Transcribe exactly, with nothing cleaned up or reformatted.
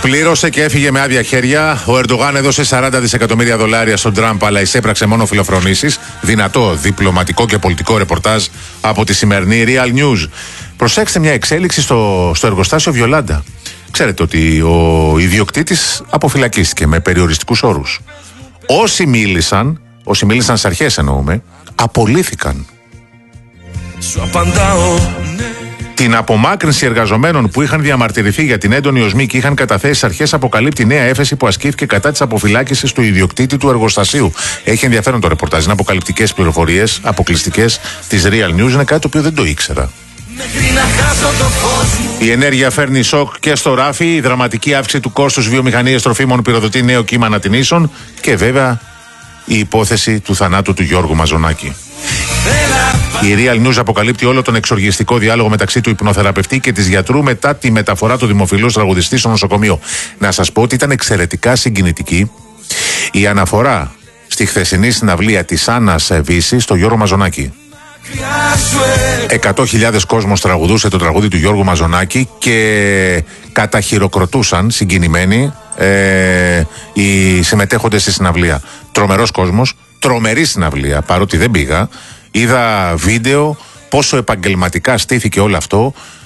Πλήρωσε και έφυγε με άδεια χέρια. Ο Ερντογάν έδωσε σαράντα δισεκατομμύρια δολάρια στον Τραμπ, αλλά εισέπραξε μόνο φιλοφρονήσεις. Δυνατό διπλωματικό και πολιτικό ρεπορτάζ από τη σημερινή Real News. Προσέξτε μια εξέλιξη στο, στο εργοστάσιο Βιολάντα. Ξέρετε ότι ο ιδιοκτήτης αποφυλακίστηκε με περιοριστικούς όρους. Όσοι μίλησαν, όσοι μίλησαν στις αρχές εννοούμε, απολύθηκαν. Σου απαντάω. Την απομάκρυνση εργαζομένων που είχαν διαμαρτυρηθεί για την έντονη οσμή και είχαν καταθέσει στις αρχές αποκαλύπτει νέα έφεση που ασκήθηκε κατά της αποφυλάκησης του ιδιοκτήτη του εργοστασίου. Έχει ενδιαφέρον το ρεπορτάζ. Είναι αποκαλυπτικές πληροφορίες, αποκλειστικές της Real News. Είναι κάτι το οποίο δεν το ήξερα. Η ενέργεια φέρνει σοκ και στο ράφι. Η δραματική αύξηση του κόστους βιομηχανίας τροφίμων πυροδοτεί νέο κύμα ανατινήσεων. Και βέβαια η υπόθεση του θανάτου του Γιώργου Μαζονάκη. Η Real News αποκαλύπτει όλο τον εξοργιστικό διάλογο μεταξύ του υπνοθεραπευτή και της γιατρού μετά τη μεταφορά του δημοφιλούς τραγουδιστή στο νοσοκομείο. Να σας πω ότι ήταν εξαιρετικά συγκινητική η αναφορά στη χθεσινή συναυλία της Άννας Βύση στο Γιώργο Μαζονάκη. Εκατό χιλιάδες κόσμος τραγουδούσε το τραγούδι του Γιώργου Μαζονάκη και καταχειροκροτούσαν συγκινημένοι ε, οι συμμετέχοντες στη συναυλία. Τρομερός κόσμος, τρομερή συναυλία, παρότι δεν πήγα. Είδα βίντεο πόσο επαγγελματικά στήθηκε όλο αυτό.